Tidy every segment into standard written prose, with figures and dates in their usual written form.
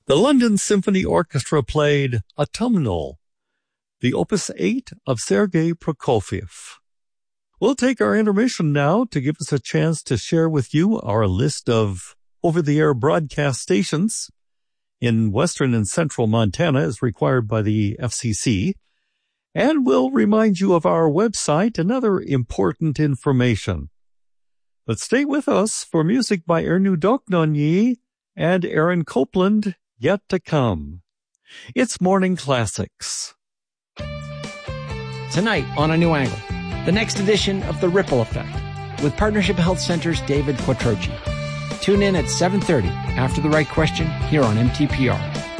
The London Symphony Orchestra played Autumnal, the Opus 8 of Sergei Prokofiev. We'll take our intermission now to give us a chance to share with you our list of over-the-air broadcast stations in western and central Montana as required by the FCC. And we'll remind you of our website and other important information. But stay with us for music by Ernu Doknonyi and Aaron Copland yet to come. It's Morning Classics. Tonight on A New Angle, the next edition of The Ripple Effect with Partnership Health Center's David Quattrochi. Tune in at 7:30 after The Right Question here on MTPR.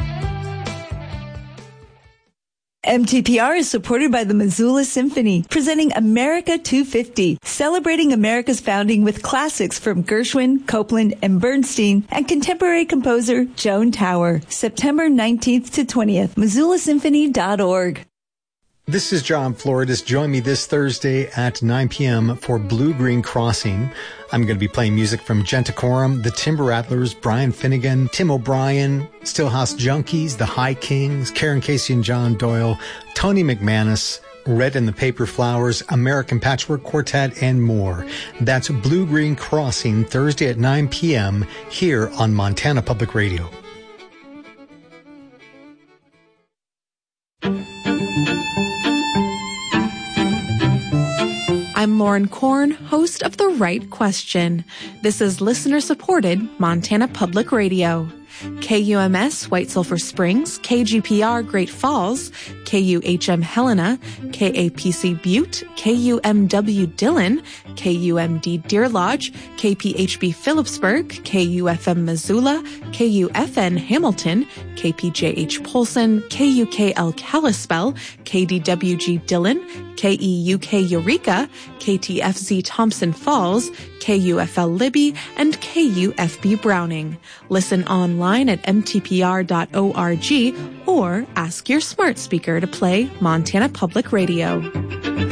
MTPR is supported by the Missoula Symphony, presenting America 250, celebrating America's founding with classics from Gershwin, Copland, and Bernstein, and contemporary composer Joan Tower. September 19th to 20th, MissoulaSymphony.org. This is John Floridas. Join me this Thursday at 9 p.m. for Blue Green Crossing. I'm going to be playing music from Gentacorum, the Timber Rattlers, Brian Finnegan, Tim O'Brien, Stillhouse Junkies, the High Kings, Karen Casey and John Doyle, Tony McManus, Red and the Paper Flowers, American Patchwork Quartet, and more. That's Blue Green Crossing, Thursday at 9 p.m. here on Montana Public Radio. I'm Lauren Korn, host of The Right Question. This is listener-supported Montana Public Radio. KUMS White Sulphur Springs, KGPR Great Falls, KUHM Helena, KAPC Butte, KUMW Dillon, KUMD Deer Lodge, KPHB Phillipsburg, KUFM Missoula, KUFN Hamilton, KPJH Polson, KUKL Kalispell, KDWG Dillon, KEUK Eureka, KTFZ Thompson Falls, KUFL Libby, and KUFB Browning. Listen online at mtpr.org or ask your smart speaker to play Montana Public Radio.